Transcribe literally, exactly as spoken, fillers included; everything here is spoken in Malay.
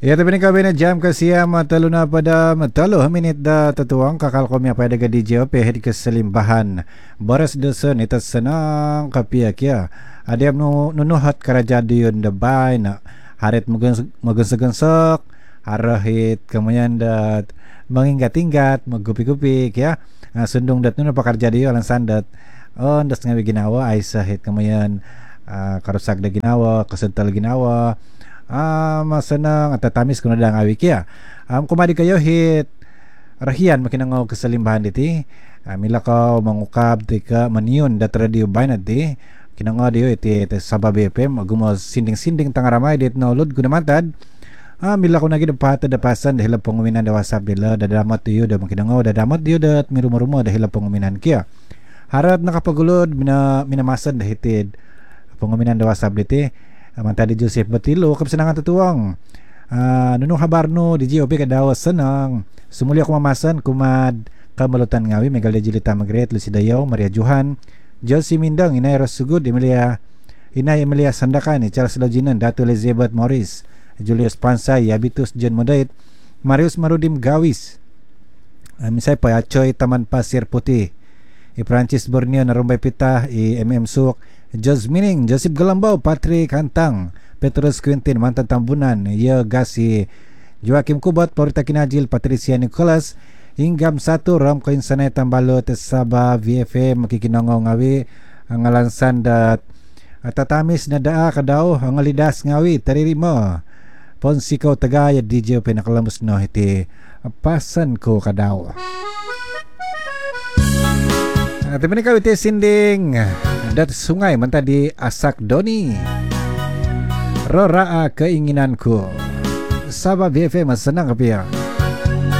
Ya, tapi ni kami na jam kasi matalo na pada matalo minit da tatuang kakal ko miya pada ga D J O P head keselimbahan Boris Dawson ita senang kapia kia adiam nu nunuhat karaja diun da bay na harit magun magun segensok harahit kemudian dat menginggat-inggat magupi-gupi ya sundung dat nu pakarja diu alan sandat on das ngawi ginawa Aisyah hit kemudian uh, karusak da ginawa kesental ginawa ah masenang atau tamis kuna dang awik ya um, kumadi kayo hit rahian makinangaw keselimbahan diti uh, mila kau mengukab tika maniun dat radio bainat di kinangaw diyo iti, iti sabab B F M agumo sinding-sinding tangaramay dit no lud gunamatad ah mila ko nagi dapat dapasan dahil penguminan da wasap dila dadamat diyo da makinangaw dadamat diyo dat mirumo-rumo dahil penguminan kia harap nakapagulod mina minamasan dahitid penguminan da wasap diti Aman tadi Joseph Batilo kesenangan tutuang uh, nunung habar no di J O P kadawas senang sumuli ako mamasan kumad kamalutan ngawi Megal de Jilita Magret Lucy Dayaw Maria Johan Josie Mindang Inay Rosugud Emilia Inay Emilia Sandakan Charles Loginan Datu Elizabeth Morris Julius Pansay Yabitus John Modait Marius Marudim Gawis uh, misay pa Achoy Taman Pasir Putih i Francis Borneo Narumbay Pitah i M M Suk Jos Mining, Joseph Galambao, Patrick Hantang, Petrus Quintin, Mantan Tambunan, Ye Gasi, Joaquim Kubat, Florita Kinajil, Patricia Nicholas, Hinggam satu, Ram Koin Sanay Tambalo, Tesaba, V F M, Makikinongo Ngawi, ang alansan dat tatamis na daa kadaw, ang alidas ngawi, taririmo, Ponsiko Tagaya, D J O P, nakalamus no, iti, pasan ko kadaw. At ini kau iti sinding dat sungai manta di Asak Doni Roraa keinginanku Sabah B F M senang kapia